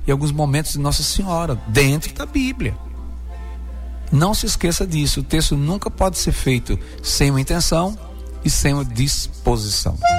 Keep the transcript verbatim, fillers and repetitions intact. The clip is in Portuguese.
e alguns momentos de Nossa Senhora, dentro da Bíblia. Não se esqueça disso, o texto nunca pode ser feito sem uma intenção e sem uma disposição.